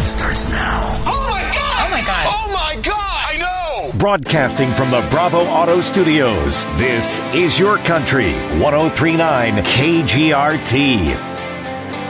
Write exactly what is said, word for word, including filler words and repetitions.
starts now. Oh, my God! Oh, my God. Oh, my God! I know! Broadcasting from the Bravo Auto Studios, this is Your Country, one oh three point nine K G R T.